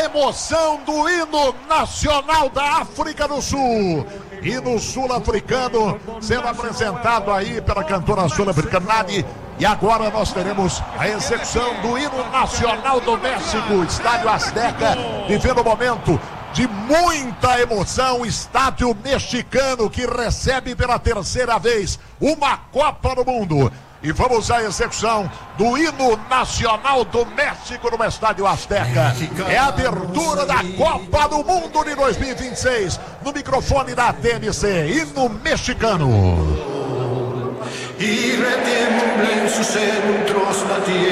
a emoção do hino nacional da África do Sul. Hino sul-africano sendo apresentado aí pela cantora sul-africana Nadi. E agora nós teremos a execução do hino nacional do México, Estádio Azteca, vivendo um momento de muita emoção. Estádio mexicano que recebe pela terceira vez uma Copa do Mundo. E vamos à execução do hino nacional do México no Estádio Azteca. É a abertura da Copa do Mundo de 2026 no microfone da TNC, hino mexicano. Y retiembla en sus centros la tierra.